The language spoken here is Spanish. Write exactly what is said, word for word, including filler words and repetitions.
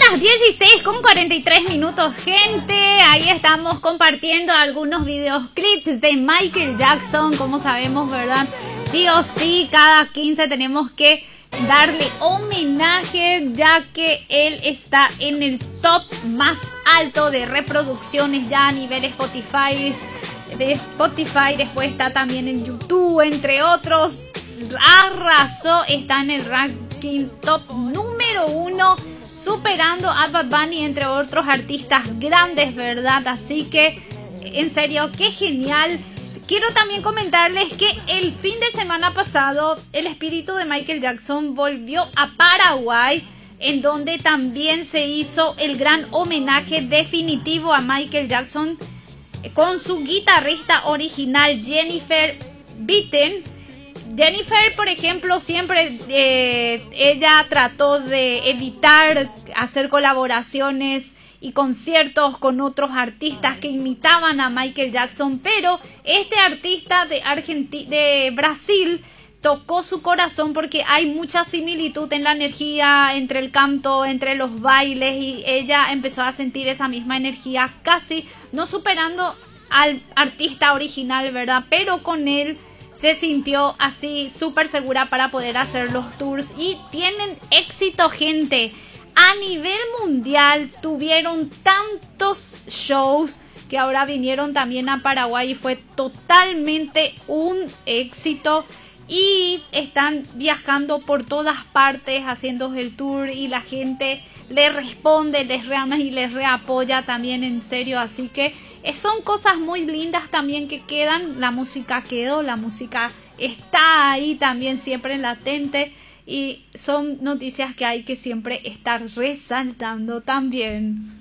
las dieciséis con cuarenta y tres minutos, gente. Ahí estamos compartiendo algunos videoclips de Michael Jackson. Como sabemos, ¿verdad? Sí o sí, cada quince tenemos que darle homenaje, ya que él está en el top más alto de reproducciones ya a nivel Spotify. De Spotify, después está también en YouTube, entre otros. Arrasó, está en el ranking top número uno, superando a Bad Bunny, entre otros artistas grandes, ¿verdad? Así que, en serio, qué genial. Quiero también comentarles que el fin de semana pasado, el espíritu de Michael Jackson volvió a Paraguay, en donde también se hizo el gran homenaje definitivo a Michael Jackson con su guitarrista original, Jennifer Bitten. Jennifer, por ejemplo, siempre eh, ella trató de evitar hacer colaboraciones y conciertos con otros artistas que imitaban a Michael Jackson, pero este artista de Argenti- de Brasil tocó su corazón porque hay mucha similitud en la energía, entre el canto, entre los bailes, y ella empezó a sentir esa misma energía, casi no superando al artista original, ¿verdad? Pero con él se sintió así súper segura para poder hacer los tours y tienen éxito, gente. A nivel mundial tuvieron tantos shows que ahora vinieron también a Paraguay y fue totalmente un éxito. Y están viajando por todas partes haciendo el tour y la gente les responde, les reama y les reapoya también, en serio. Así que son cosas muy lindas también que quedan. La música quedó, la música está ahí también siempre latente y son noticias que hay que siempre estar resaltando también.